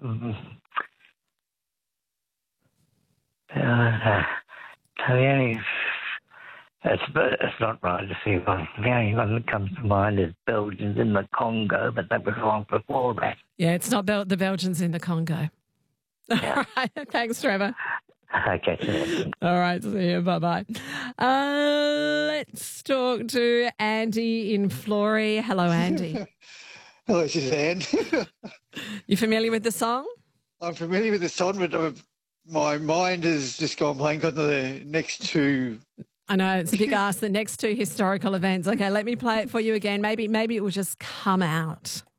Mm, the only, it's not right to see one. The only one that comes to mind is Belgians in the Congo, but that was long before that. Yeah, it's not the Belgians in the Congo. Yeah. All right. Thanks, Trevor. Okay, so All right. See you. Bye-bye. Let's talk to Andy in Flory. Hello, Andy. Hello, Suzanne. You familiar with the song? I'm familiar with the song, but my mind has just gone blank on the next two. I know, it's a big ask, the next two historical events. Okay, let me play it for you again. Maybe it will just come out.